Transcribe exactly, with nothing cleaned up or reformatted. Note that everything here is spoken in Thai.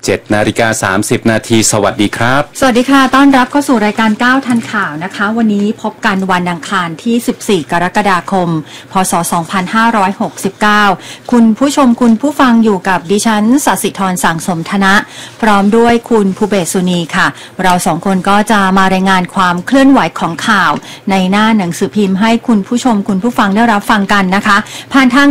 เจ็ดนาฬิกาสามสิบนาทีสวัสดีครับสวัสดีค่ะต้อนรับเข้าสู่รายการก้าวทันข่าวนะคะวันนี้พบกันวันอังคารที่สิบสี่กรกฎาคมพศสองพันห้าร้อยหกสิบเก้าคุณผู้ชมคุณผู้ฟังอยู่กับดิฉันศศิธรสังสมธนะพร้อมด้วยคุณภูเบศสุนีค่ะเราสองคนก็จะมารายงานความเคลื่อนไหวของข่าวในหน้าหนังสือพิมพ์ให้คุณผู้ชมคุณผู้ฟังได้รับฟังกันนะคะผ่านทาง